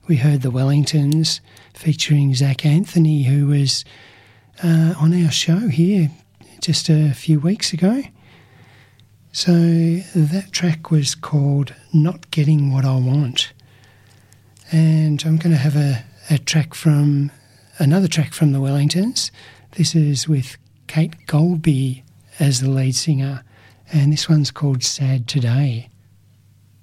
we heard the Wellingtons featuring Zach Anthony, who was on our show here just a few weeks ago. So that track was called Not Getting What I Want. And I'm going to have another track from the Wellingtons. This is with Kate Goldby as the lead singer, and this one's called Sad Today.